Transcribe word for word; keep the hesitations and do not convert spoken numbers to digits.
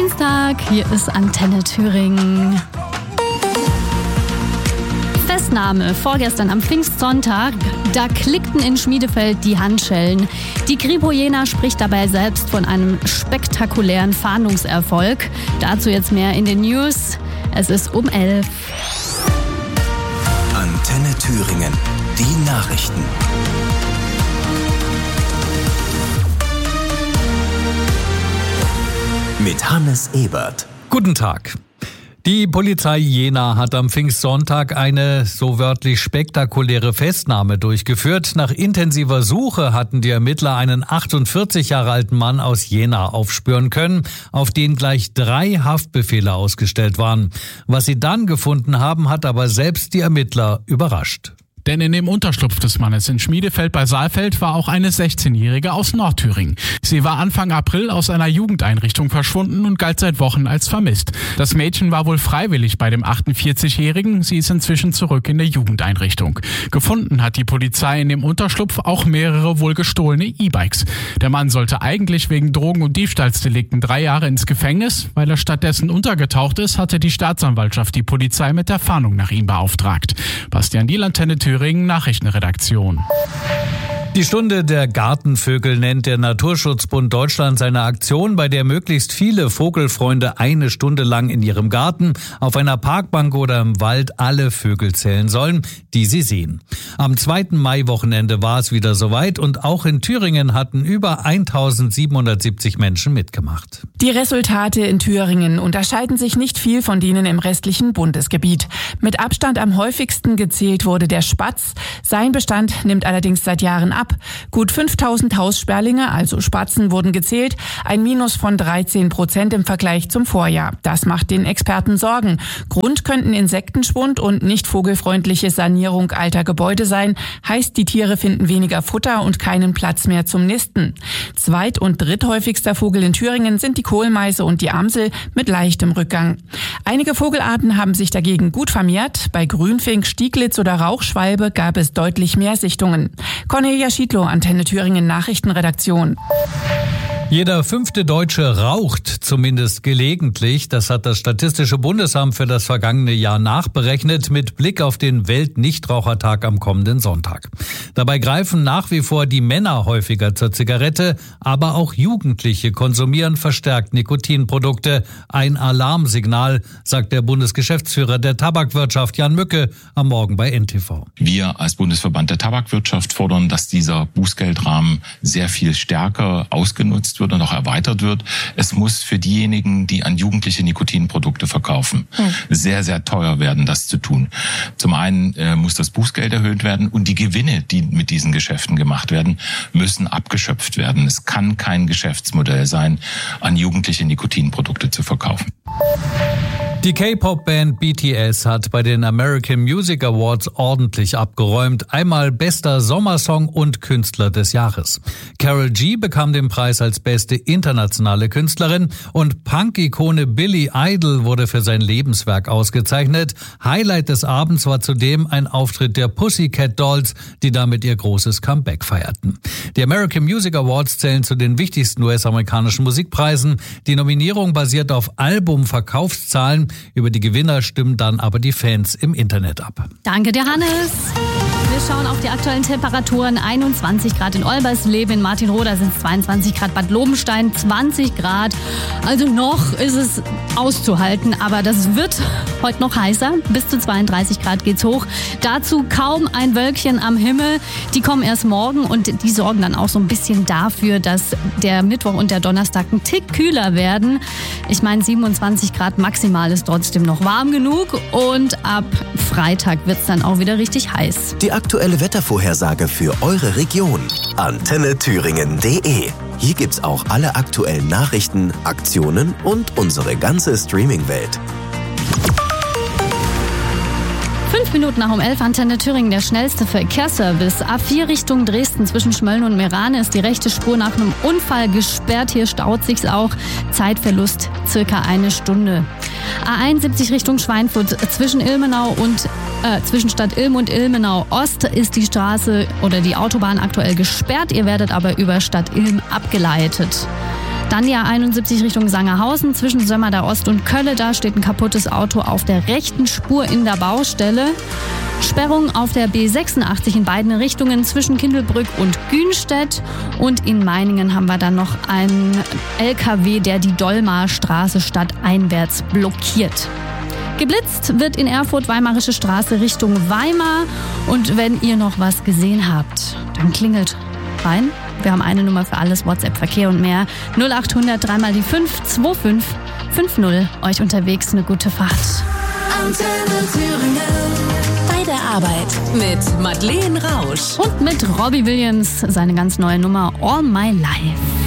Dienstag, hier ist Antenne Thüringen. Festnahme vorgestern am Pfingstsonntag, da klickten in Schmiedefeld die Handschellen. Die Kripo Jena spricht dabei selbst von einem spektakulären Fahndungserfolg. Dazu jetzt mehr in den News. Es ist um elf. Antenne Thüringen, die Nachrichten. Mit Hannes Ebert. Guten Tag. Die Polizei Jena hat am Pfingstsonntag eine so wörtlich spektakuläre Festnahme durchgeführt. Nach intensiver Suche hatten die Ermittler einen achtundvierzig Jahre alten Mann aus Jena aufspüren können, auf den gleich drei Haftbefehle ausgestellt waren. Was sie dann gefunden haben, hat aber selbst die Ermittler überrascht. Denn in dem Unterschlupf des Mannes in Schmiedefeld bei Saalfeld war auch eine sechzehnjährige aus Nordthüringen. Sie war Anfang April aus einer Jugendeinrichtung verschwunden und galt seit Wochen als vermisst. Das Mädchen war wohl freiwillig bei dem achtundvierzigjährigen. Sie ist inzwischen zurück in der Jugendeinrichtung. Gefunden hat die Polizei in dem Unterschlupf auch mehrere wohl gestohlene E-Bikes. Der Mann sollte eigentlich wegen Drogen- und Diebstahlsdelikten drei Jahre ins Gefängnis. Weil er stattdessen untergetaucht ist, hatte die Staatsanwaltschaft die Polizei mit der Fahndung nach ihm beauftragt. Bastian Diel, Antenne Thüringen, Nachrichtenredaktion. Die Stunde der Gartenvögel nennt der Naturschutzbund Deutschland seine Aktion, bei der möglichst viele Vogelfreunde eine Stunde lang in ihrem Garten, auf einer Parkbank oder im Wald alle Vögel zählen sollen, die sie sehen. Am zweiten Maiwochenende war es wieder soweit und auch in Thüringen hatten über eintausendsiebenhundertsiebzig Menschen mitgemacht. Die Resultate in Thüringen unterscheiden sich nicht viel von denen im restlichen Bundesgebiet. Mit Abstand am häufigsten gezählt wurde der Spatz. Sein Bestand nimmt allerdings seit Jahren ab. Gut fünftausend Haussperlinge, also Spatzen, wurden gezählt. Ein Minus von dreizehn Prozent im Vergleich zum Vorjahr. Das macht den Experten Sorgen. Grund könnten Insektenschwund und nicht vogelfreundliche Sanierung alter Gebäude sein. Heißt, die Tiere finden weniger Futter und keinen Platz mehr zum Nisten. Zweit- und dritthäufigster Vogel in Thüringen sind die Kohlmeise und die Amsel mit leichtem Rückgang. Einige Vogelarten haben sich dagegen gut vermehrt. Bei Grünfink, Stieglitz oder Rauchschwalbe gab es deutlich mehr Sichtungen. Cornelia Schiedlow, Antenne Thüringen Nachrichtenredaktion. Jeder fünfte Deutsche raucht, zumindest gelegentlich. Das hat das Statistische Bundesamt für das vergangene Jahr nachberechnet, mit Blick auf den Welt-Nichtrauchertag am kommenden Sonntag. Dabei greifen nach wie vor die Männer häufiger zur Zigarette, aber auch Jugendliche konsumieren verstärkt Nikotinprodukte. Ein Alarmsignal, sagt der Bundesgeschäftsführer der Tabakwirtschaft Jan Mücke am Morgen bei N T V. Wir als Bundesverband der Tabakwirtschaft fordern, dass dieser Bußgeldrahmen sehr viel stärker ausgenutzt wird und auch erweitert wird. Es muss für diejenigen, die an Jugendliche Nikotinprodukte verkaufen, hm. sehr, sehr teuer werden, das zu tun. Zum einen äh, muss das Bußgeld erhöht werden und die Gewinne, die mit diesen Geschäften gemacht werden, müssen abgeschöpft werden. Es kann kein Geschäftsmodell sein, an Jugendliche Nikotinprodukte zu verkaufen. Die K-Pop-Band B T S hat bei den American Music Awards ordentlich abgeräumt. Einmal bester Sommersong und Künstler des Jahres. Karol G bekam den Preis als beste internationale Künstlerin und Punk-Ikone Billy Idol wurde für sein Lebenswerk ausgezeichnet. Highlight des Abends war zudem ein Auftritt der Pussycat Dolls, die damit ihr großes Comeback feierten. Die American Music Awards zählen zu den wichtigsten U S-amerikanischen Musikpreisen. Die Nominierung basiert auf Albumverkaufszahlen. Über die Gewinner stimmen dann aber die Fans im Internet ab. Danke dir, Hannes. Wir schauen auf die aktuellen Temperaturen. einundzwanzig Grad in Olbersleben, in Martinroda sind es zweiundzwanzig Grad, Bad Lobenstein zwanzig Grad. Also noch ist es auszuhalten, aber das wird heute noch heißer. Bis zu zweiunddreißig Grad geht's hoch. Dazu kaum ein Wölkchen am Himmel. Die kommen erst morgen und die sorgen dann auch so ein bisschen dafür, dass der Mittwoch und der Donnerstag ein Tick kühler werden. Ich meine, siebenundzwanzig Grad maximal ist trotzdem noch warm genug und ab Freitag wird's dann auch wieder richtig heiß. Die aktuelle Wettervorhersage für eure Region. Antenne Thüringen punkt de. Hier gibt's auch alle aktuellen Nachrichten, Aktionen und unsere ganze Streaming-Welt. Fünf Minuten nach um elf, Antenne Thüringen, der schnellste Verkehrsservice. A vier Richtung Dresden zwischen Schmölln und Meerane ist die rechte Spur nach einem Unfall gesperrt. Hier staut sich's auch. Zeitverlust circa eine Stunde. A einundsiebzig Richtung Schweinfurt zwischen Ilmenau und äh, zwischen Stadt Ilm und Ilmenau Ost ist die Straße oder die Autobahn aktuell gesperrt. Ihr werdet aber über Stadt Ilm abgeleitet. Dann die A einundsiebzig Richtung Sangerhausen zwischen Sömmerda Ost und Kölle. Da steht ein kaputtes Auto auf der rechten Spur in der Baustelle. Sperrung auf der B sechsundachtzig in beiden Richtungen zwischen Kindelbrück und Günstedt. Und in Meiningen haben wir dann noch einen L K W, der die Dollmarstraße stadteinwärts blockiert. Geblitzt wird in Erfurt Weimarische Straße Richtung Weimar. Und wenn ihr noch was gesehen habt, dann klingelt rein. Wir haben eine Nummer für alles, WhatsApp, Verkehr und mehr. null achthundert drei mal die fünf zwei fünf fünf null. Euch unterwegs eine gute Fahrt. Antenne Thüringen. Bei der Arbeit mit Madeleine Rausch. Und mit Robbie Williams, seine ganz neue Nummer All My Life.